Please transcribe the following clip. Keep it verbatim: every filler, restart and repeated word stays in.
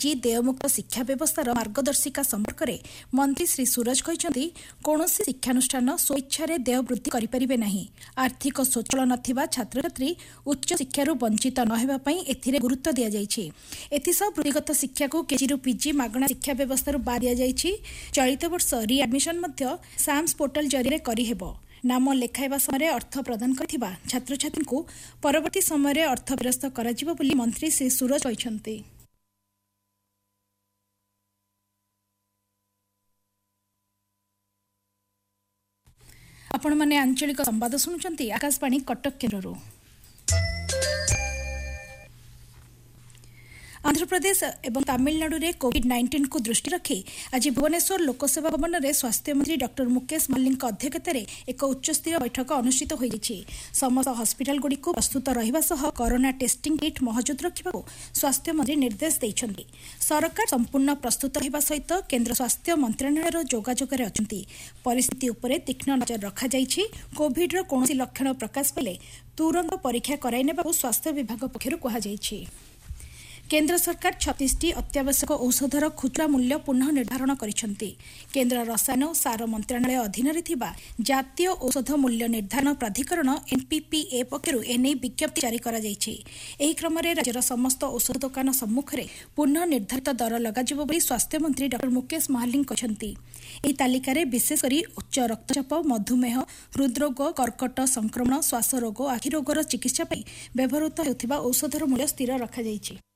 PG देयमुक्त शिक्षा व्यवस्थार मार्गदर्शिका संपर्क में मंत्री श्री सूरज कहते कौन शिक्षानुष्ठान स्वेच्छा देय वृद्धि करें ना। आर्थिक स्वच्छल नथिबा छात्र छात्री उच्च शिक्षार वंचित नहेबापी एथिरे गुरुत्व दि जाइछि। एथिसह वृत्तिगत शिक्षा को केजी रु पीजी मागणा शिक्षा व्यवस्था बाद दि जाइछि। चलित वर्ष रिएडमिशन मध्य साम्स पोर्टल जरिए करिहेबो। नाम लेखाइबा समय अर्थ प्रदान करथिबा छात्र छात्री को परवर्ती समय अर्थ फेरस्त कराजिबो बोली मंत्री श्री सूरज कहछन्ते। आपण माने आंचलिक संवाद सुनुचंती आकाशवाणी कटक केन्द्रରୁ। आंध्र प्रदेश एवं तमिलनाडु में कोविड नाइंटीन को दृष्टि रखी आज भुवनेश्वर लोकसेवा भवन में स्वास्थ्य मंत्री डॉक्टर मुकेश मल्लिक अध्यक्षता एक उच्चस्तरीय बैठक अनुष्ठित होती। समस्त हस्पिटाल गुड़ी प्रस्तुत रहिबा सह कोरोना टेस्टिंग किट महजूद रखा स्वास्थ्य मंत्री निर्देश देइछन्ति। सरकार संपूर्ण प्रस्तुत रहिबा सहित केंद्र स्वास्थ्य मंत्रालय जोगाजोग अछन्ति। परिस्थिति उपरे तीक्ष्ण नजर रखा जाइछि। कोविड रो कोनोसी लक्षण प्रकाश पेले तुरंत परीक्षा कराई नेबाकू स्वास्थ्य विभाग पक्षरु कहा जाइछि। केंद्र सरकार छत्तीस टी अत्यावश्यक औषधर खुचरा मूल्य पुनः निर्धारण करिसेंति। केंद्र रसायन और सार मंत्रालय अधीन जातीय औषध मूल्य निर्धारण प्राधिकरण एनपीपीए पक्षरु एने विज्ञप्ति जारी करा जाइछि। एही क्रम में राज्यर समस्त औषध दुकान सम्मुख में पुनः निर्धारित दर लगाजिबो बोली स्वास्थ्य मंत्री डॉक्टर मुकेश महालिक कहछन्ति। एही तालिकार विशेषकर उच्च रक्तचाप मधुमेह हृदरोग कर्कट संक्रमण श्वास रोग आखि रोगर चिकित्सा व्यवहृत होउथिबा औषधर मूल्य स्थिर रखा जाइछि।